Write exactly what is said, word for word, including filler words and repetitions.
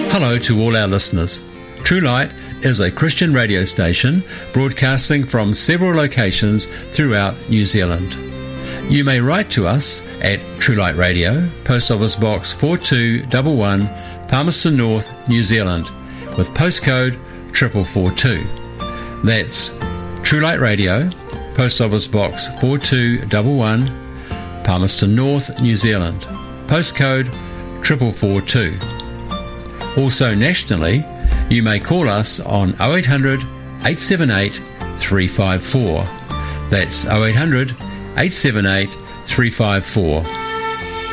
Hello to all our listeners. True Light is a Christian radio station broadcasting from several locations throughout New Zealand. You may write to us at True Light Radio, Post Office Box four two one one, Palmerston North, New Zealand, with postcode four four four two. That's True Light Radio, Post Office Box four two one one, Palmerston North, New Zealand, postcode four four four two. Also nationally, you may call us on oh eight hundred, eight seven eight, three five four. That's oh eight hundred, eight seven eight, three five four.